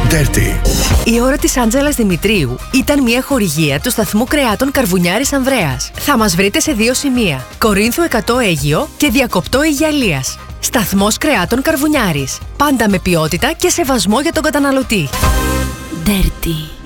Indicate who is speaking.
Speaker 1: Dirty.
Speaker 2: Η ώρα της Άντζελας Δημητρίου ήταν μια χορηγία του σταθμού κρεάτων Καρβουνιάρης Ανδρέας. Θα μας βρείτε σε 2 σημεία: Κορίνθου 100 Αίγυο και Διακοπτό Αιγιαλίας. Σταθμός κρεάτων Καρβουνιάρης. Πάντα με ποιότητα και σεβασμό για τον καταναλωτή.
Speaker 3: Dirty.